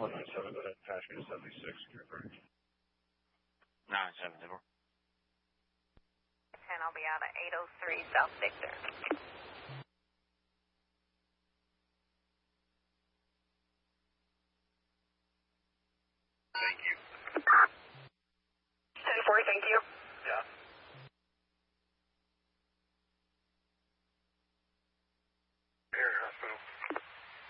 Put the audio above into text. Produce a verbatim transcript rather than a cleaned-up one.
one nine seven, passenger seventy-six, confirm. nine seven zero. And I'll be out at eight oh three South Victor. Thank you. ten four, thank you.